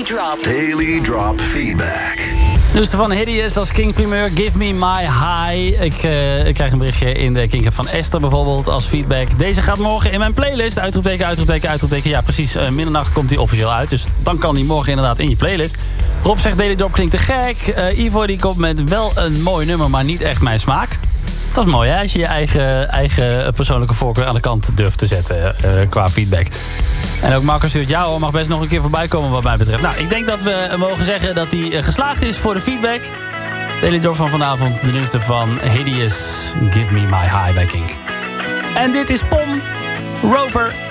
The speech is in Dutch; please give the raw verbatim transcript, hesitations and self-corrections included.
Drop. Daily Drop Feedback. Dus van Hideous als King primeur. Give me my high. Ik, uh, ik krijg een berichtje in de Kink van Esther bijvoorbeeld als feedback. Deze gaat morgen in mijn playlist. Uitroepteken, uitroepteken, uitroepteken. Ja, precies. Uh, middernacht komt die officieel uit. Dus dan kan die morgen inderdaad in je playlist. Rob zegt Daily Drop klinkt te gek. Uh, Ivo die komt met wel een mooi nummer, maar niet echt mijn smaak. Dat is mooi, hè? Als je je eigen, eigen persoonlijke voorkeur aan de kant durft te zetten uh, qua feedback. En ook Marco stuurt, ja hoor, mag best nog een keer voorbij komen wat mij betreft. Nou, ik denk dat we mogen zeggen dat hij uh, geslaagd is voor de feedback. Daily Drop van vanavond, de nieuwste van Hideous. Give me my high bij Kink. En dit is Pom Rover.